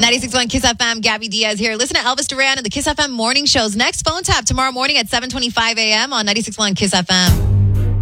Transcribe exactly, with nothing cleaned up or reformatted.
ninety-six point one Kiss F M, Gabby Diaz here. Listen to Elvis Duran and the Kiss F M morning shows. Next phone tap tomorrow morning at seven twenty-five a.m. on ninety-six point one Kiss F M.